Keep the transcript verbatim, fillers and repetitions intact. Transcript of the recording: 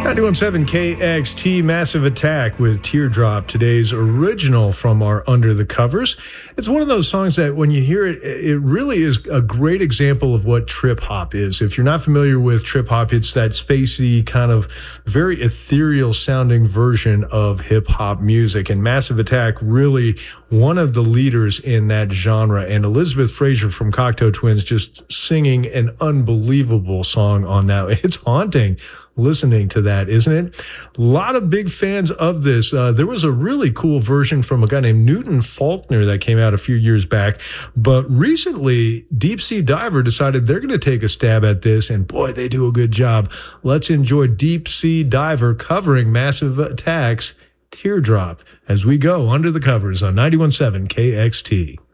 ninety-one point seven K X T, Massive Attack with Teardrop, today's original from our Under the Covers. It's one of those songs that when you hear it, it really is a great example of what trip hop is. If you're not familiar with trip hop, it's that spacey, kind of very ethereal sounding version of hip hop music. And Massive Attack, really one of the leaders in that genre. And Elizabeth Fraser from Cocteau Twins just singing an unbelievable song on that. It's haunting listening to that, isn't it? A lot of big fans of this. Uh, there was a really cool version from a guy named Newton Faulkner that came out a few years back. But recently, Deep Sea Diver decided they're going to take a stab at this, and boy, they do a good job. Let's enjoy Deep Sea Diver covering Massive Attack's Teardrop as we go Under the Covers on ninety-one point seven K X T.